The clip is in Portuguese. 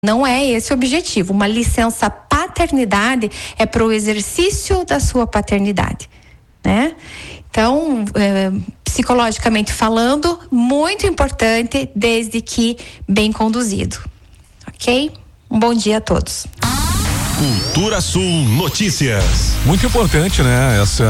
Não é esse o objetivo. Uma licença paternidade é para o exercício da sua paternidade, né? Então, psicologicamente falando, muito importante, desde que bem conduzido, ok? Um bom dia a todos. Cultura Sul Notícias. Muito importante, né? Essa